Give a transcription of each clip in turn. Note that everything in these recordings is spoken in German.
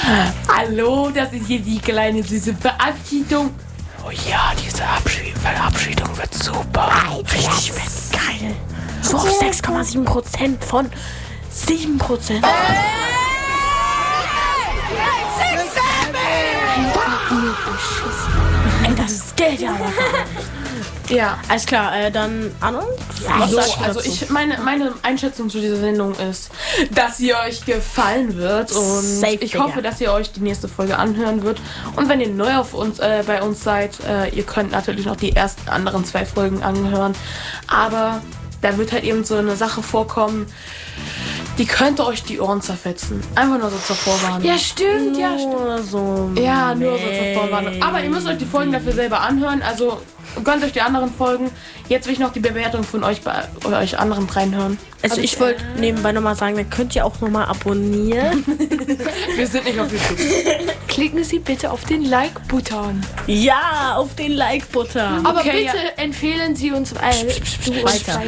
Hallo, das ist hier die kleine süße Verabschiedung. Oh ja, diese Verabschiedung wird super. Richtig geil. So auf 6,7% von 7%. Ey, das ist Geld, ja. Ja, alles klar, dann an uns. Also meine Einschätzung zu dieser Sendung ist, dass sie euch gefallen wird und ich hoffe, dass ihr euch die nächste Folge anhören wird. Und wenn ihr neu bei uns seid, ihr könnt natürlich noch die ersten anderen 2 Folgen anhören, aber da wird halt eben so eine Sache vorkommen, die könnte euch die Ohren zerfetzen. Einfach nur so zur Vorwarnung. Ja, stimmt, nur so zur Vorwarnung. Aber ihr müsst euch die Folgen dafür selber anhören, also gönnt euch die anderen Folgen. Jetzt will ich noch die Bewertung von euch bei euch anderen reinhören. Also ich wollte nebenbei nochmal sagen, dann könnt ihr auch nochmal abonnieren. Wir sind nicht auf YouTube. Klicken Sie bitte auf den Like-Button. Ja, auf den Like-Button. Aber bitte empfehlen Sie uns weiter.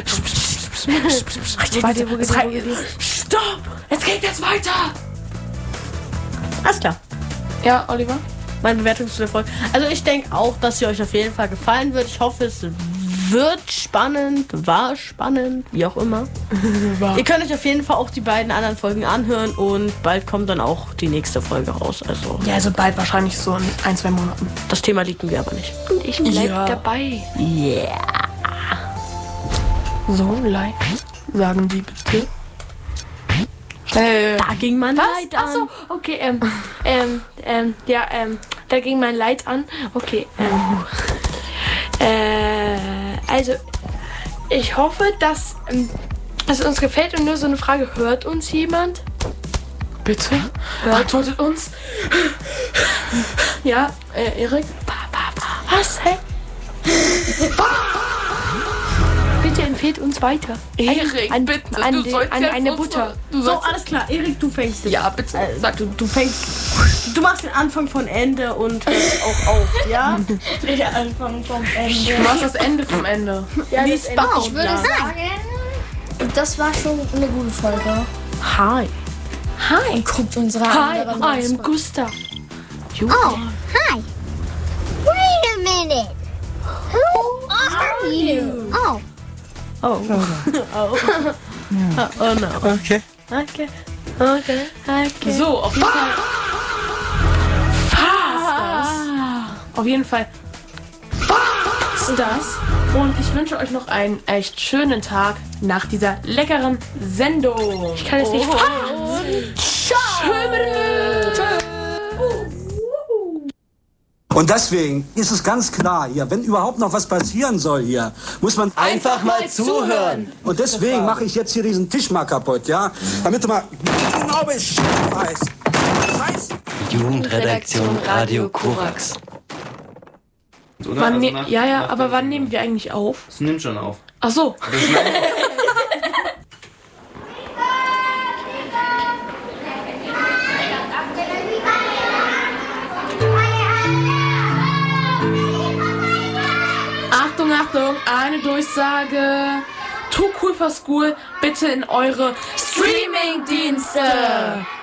Stopp! Es geht jetzt weiter! Alles klar. Ja, Oliver? Meine Bewertung zu der Folge. Also ich denke auch, dass sie euch auf jeden Fall gefallen wird. Ich hoffe, es wird spannend, war spannend, wie auch immer. Ihr könnt euch auf jeden Fall auch die beiden anderen Folgen anhören und bald kommt dann auch die nächste Folge raus. Also bald wahrscheinlich so in 1-2 Monaten. Das Thema liegen wir aber nicht. Und ich bleib dabei. Yeah. So, Like, sagen die bitte. Da ging mein Leid an. Achso, okay, da ging mein Leid an. Okay, also, ich hoffe, dass es uns gefällt und nur so eine Frage, hört uns jemand? Bitte? Antwortet uns. Ja, Erik? Was, hä? Bitte empfehlt uns weiter. Erik, bitte. An eine Butter. So, alles klar. Erik, du fängst jetzt. Ja, bitte. Sag du fängst. Du machst den Anfang von Ende und hörst auch auf, ja? Der Anfang vom Ende. Du machst das Ende vom Ende. Ja, ich würde sagen, das war schon eine gute Folge. Hi. Hi. Guckt unsere Hi, anderen I'm Gustav. Oh, hi. Wait a minute. Who are you? Oh. Oh. Oh. Oh no. Okay. So, auf jeden Fall. Auf jeden Fall. Das. Und ich wünsche euch noch einen echt schönen Tag nach dieser leckeren Sendung. Ich kann es nicht Und deswegen ist es ganz klar hier, wenn überhaupt noch was passieren soll hier, muss man einfach mal zuhören. Und deswegen mache ich jetzt hier diesen Tisch mal kaputt, ja? Damit du mal genau Bescheid weißt. Jugendredaktion Radio Korax. Aber wann nehmen wir eigentlich auf? Es nimmt schon auf. Ach so. Achtung, eine Durchsage. Too Cool for School, bitte in eure Streaming-Dienste.